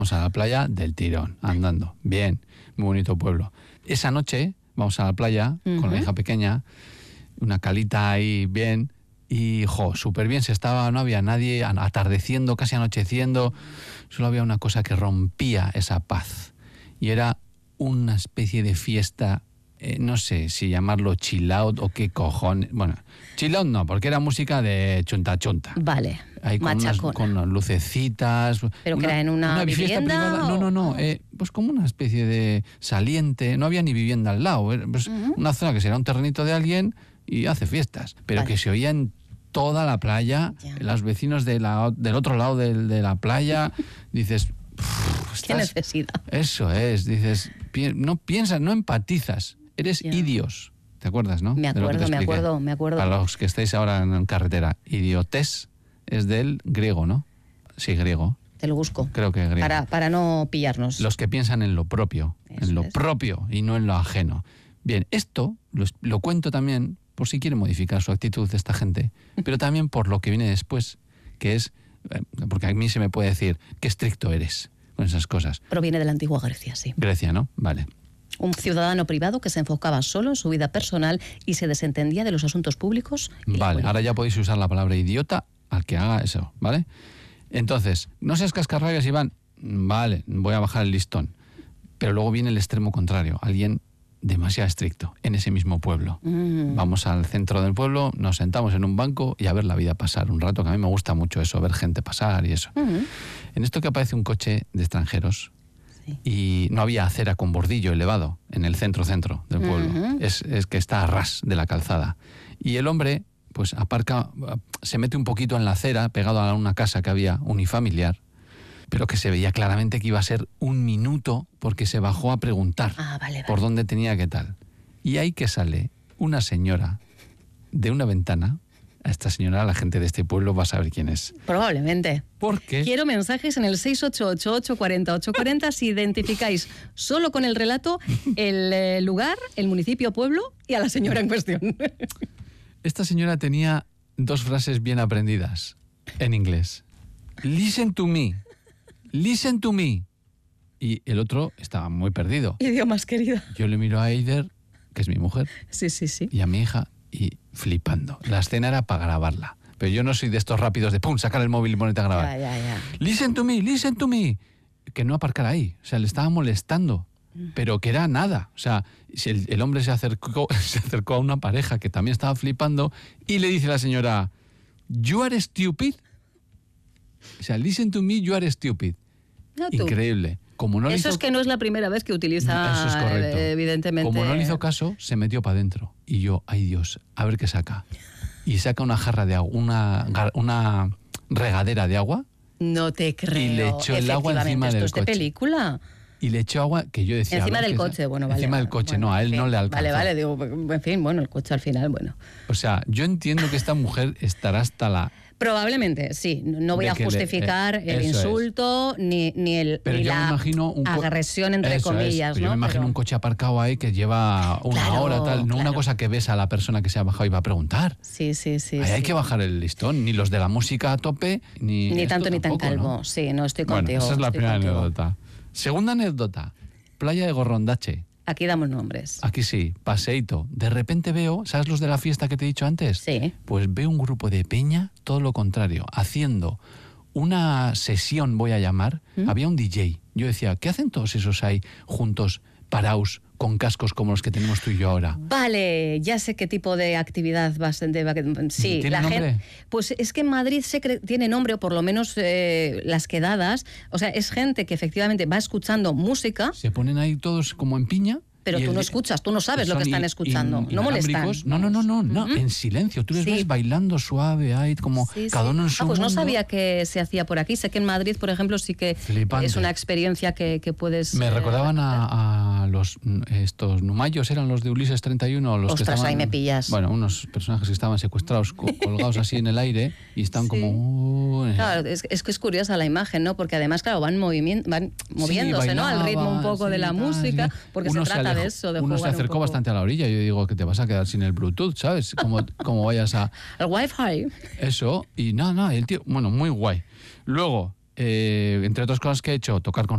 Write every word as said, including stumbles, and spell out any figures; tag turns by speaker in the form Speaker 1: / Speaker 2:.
Speaker 1: Vamos a la playa del tirón, andando. Bien, muy bonito pueblo. Esa noche vamos a la playa uh-huh. con la hija pequeña, una calita ahí bien, y jo, súper bien, se estaba, no había nadie, atardeciendo, casi anocheciendo, solo había una cosa que rompía esa paz, y era una especie de fiesta, eh, no sé si llamarlo chill out o qué cojones, bueno, chill out no, porque era música de chunta chunta.
Speaker 2: Vale.
Speaker 1: Ahí con, unas, con unas lucecitas.
Speaker 2: ¿Pero una, que era en una,
Speaker 1: una
Speaker 2: vivienda?
Speaker 1: Privada.
Speaker 2: O...
Speaker 1: No, no, no. Eh, pues como una especie de saliente. No había ni vivienda al lado. Pues uh-huh. Una zona que será un terrenito de alguien y hace fiestas. Pero vale. Que se oía en toda la playa. Ya. Los vecinos de la, del otro lado de, de la playa. Dices... Estás...
Speaker 2: ¿Qué necesidad?
Speaker 1: Eso es. Dices, pi- no piensas, no empatizas. Eres ya. Idios. ¿Te acuerdas, no?
Speaker 2: Me acuerdo, me acuerdo, me acuerdo.
Speaker 1: Para los que estáis ahora en carretera. Idiotes. Es del griego, ¿no? Sí, griego.
Speaker 2: Te lo busco.
Speaker 1: Creo que griego.
Speaker 2: Para, para no pillarnos.
Speaker 1: Los que piensan en lo propio, Eso en lo es. propio y no en lo ajeno. Bien, esto lo, lo cuento también por si quiere modificar su actitud de esta gente, pero también por lo que viene después, que es, porque a mí se me puede decir, qué estricto eres con esas cosas.
Speaker 2: Proviene de la antigua Grecia, sí.
Speaker 1: Grecia, ¿no? Vale.
Speaker 2: Un ciudadano privado que se enfocaba solo en su vida personal y se desentendía de los asuntos públicos.
Speaker 1: Vale, ahora ya podéis usar la palabra idiota al que haga eso, ¿vale? Entonces, no seas cascarrabias, Iván. Vale, voy a bajar el listón. Pero luego viene el extremo contrario, alguien demasiado estricto en ese mismo pueblo. Mm. Vamos al centro del pueblo, nos sentamos en un banco y a ver la vida pasar un rato, que a mí me gusta mucho eso, ver gente pasar y eso. Mm. En esto que aparece un coche de extranjeros sí. y no había acera con bordillo elevado en el centro-centro del pueblo. Mm-hmm. Es, es que está a ras de la calzada. Y el hombre... pues aparca, se mete un poquito en la acera, pegado a una casa que había unifamiliar, pero que se veía claramente que iba a ser un minuto porque se bajó a preguntar
Speaker 2: ah, vale, vale.
Speaker 1: por dónde tenía que tal. Y ahí que sale una señora de una ventana. A esta señora la gente de este pueblo va a saber quién es.
Speaker 2: Probablemente.
Speaker 1: ¿Por qué?
Speaker 2: Quiero mensajes en el seis ocho ocho, ocho cuatro cero, ocho cuatro cero si identificáis solo con el relato el eh, lugar, el municipio, pueblo y a la señora en cuestión.
Speaker 1: Esta señora tenía dos frases bien aprendidas en inglés. Listen to me. Listen to me. Y el otro estaba muy perdido.
Speaker 2: Idiomas, querida.
Speaker 1: Yo le miro a Eider, que es mi mujer,
Speaker 2: sí, sí, sí.
Speaker 1: y a mi hija, y flipando. La escena era para grabarla. Pero yo no soy de estos rápidos de pum, sacar el móvil y ponerte a grabar.
Speaker 2: Ya, ya, ya.
Speaker 1: Listen to me, listen to me. Que no aparcara ahí. O sea, le estaba molestando. Pero que era nada. O sea, el, el hombre se acercó, se acercó a una pareja que también estaba flipando y le dice a la señora, you are stupid. O sea, listen to me, you are stupid.
Speaker 2: No,
Speaker 1: increíble. Como no
Speaker 2: Eso
Speaker 1: le hizo...
Speaker 2: es que no es la primera vez que utiliza,
Speaker 1: Eso es correcto.
Speaker 2: evidentemente.
Speaker 1: Como no le hizo caso, se metió para adentro. Y yo, ay Dios, a ver qué saca. Y saca una jarra de agua, una, una regadera de agua.
Speaker 2: No te creo.
Speaker 1: Y le echó el agua encima del coche.
Speaker 2: Esto es de película.
Speaker 1: Y le echó agua, que yo decía...
Speaker 2: Encima del coche, bueno, vale.
Speaker 1: Encima del coche,
Speaker 2: bueno,
Speaker 1: no, a él
Speaker 2: en fin,
Speaker 1: no le alcanzó.
Speaker 2: Vale, vale, digo, en fin, bueno, el coche al final, bueno.
Speaker 1: O sea, yo entiendo que esta mujer estará hasta la...
Speaker 2: Probablemente, sí. No voy a justificar le, eh, el insulto es. ni, ni, el,
Speaker 1: pero
Speaker 2: ni
Speaker 1: yo
Speaker 2: la
Speaker 1: me imagino un co-
Speaker 2: agresión, entre
Speaker 1: eso
Speaker 2: comillas.
Speaker 1: Es, pero
Speaker 2: ¿no?
Speaker 1: yo me imagino
Speaker 2: pero...
Speaker 1: un coche aparcado ahí que lleva una
Speaker 2: claro,
Speaker 1: hora, tal. No
Speaker 2: claro.
Speaker 1: una cosa que ves a la persona que se ha bajado y va a preguntar.
Speaker 2: Sí, sí, sí.
Speaker 1: Ahí
Speaker 2: sí.
Speaker 1: hay que bajar el listón. Ni los de la música a tope, ni.
Speaker 2: Ni tanto ni
Speaker 1: tampoco,
Speaker 2: tan calvo.
Speaker 1: ¿no?
Speaker 2: Sí, no estoy
Speaker 1: Bueno,
Speaker 2: contigo.
Speaker 1: esa es la primera
Speaker 2: contigo.
Speaker 1: anécdota. Segunda anécdota. Playa de Gorrondache.
Speaker 2: Aquí damos nombres.
Speaker 1: Aquí sí, paseíto. De repente veo, ¿sabes los de la fiesta que te he dicho antes?
Speaker 2: Sí.
Speaker 1: Pues veo un grupo de peña, todo lo contrario, haciendo una sesión, voy a llamar. ¿Mm? Había un D J. Yo decía, ¿qué hacen todos esos ahí juntos, paraos, con cascos como los que tenemos tú y yo ahora?
Speaker 2: Vale, ya sé qué tipo de actividad vas a... Sí,
Speaker 1: ¿Tiene
Speaker 2: la
Speaker 1: nombre?
Speaker 2: gente... Pues es que en Madrid se cre... tiene nombre, o por lo menos eh, las quedadas. O sea, es gente que efectivamente va escuchando música.
Speaker 1: Se ponen ahí todos como en piña.
Speaker 2: Pero tú
Speaker 1: el,
Speaker 2: no escuchas, tú no sabes lo que están escuchando.
Speaker 1: In,
Speaker 2: no molestan.
Speaker 1: No, no, no, no, no.
Speaker 2: Uh-huh.
Speaker 1: En silencio. Tú les
Speaker 2: sí.
Speaker 1: ves bailando suave, ahí como
Speaker 2: sí,
Speaker 1: cada
Speaker 2: sí.
Speaker 1: uno en su
Speaker 2: ah, pues
Speaker 1: mundo.
Speaker 2: no sabía que se hacía por aquí. Sé que en Madrid, por ejemplo, sí que
Speaker 1: Flipante.
Speaker 2: Es una experiencia que, que puedes...
Speaker 1: Me
Speaker 2: eh,
Speaker 1: recordaban a, a los estos numayos, eran los de Ulises treinta y uno. Los
Speaker 2: Ostras,
Speaker 1: que estaban,
Speaker 2: ahí me pillas.
Speaker 1: Bueno, unos personajes que estaban secuestrados, colgados así en el aire y están sí. como... Uh,
Speaker 2: claro, es, es que es curiosa la imagen, ¿no? Porque además, claro, van, movimi- van moviéndose,
Speaker 1: sí, bailaba,
Speaker 2: ¿no? Al ritmo un poco
Speaker 1: sí,
Speaker 2: de la
Speaker 1: tal,
Speaker 2: música,
Speaker 1: sí.
Speaker 2: porque
Speaker 1: uno
Speaker 2: se trata
Speaker 1: se alejó,
Speaker 2: de eso, de
Speaker 1: uno
Speaker 2: jugar
Speaker 1: se acercó
Speaker 2: un poco.
Speaker 1: bastante a la orilla. Yo digo que te vas a quedar sin el Bluetooth, ¿sabes? Como, como vayas a...
Speaker 2: El Wi-Fi.
Speaker 1: Eso, y nada, nada, el tío, bueno, muy guay. Luego, eh, entre otras cosas que he hecho, tocar con